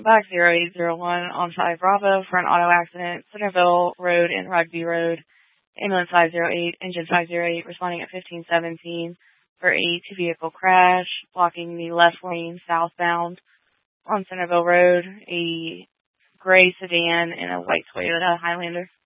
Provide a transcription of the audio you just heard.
Back 0801 on 5 Bravo for an auto accident, Centerville Road and Rugby Road. Ambulance 508, engine 508, responding at 1517 for a two-vehicle crash, blocking the left lane southbound on Centerville Road, a gray sedan and a white Toyota Highlander.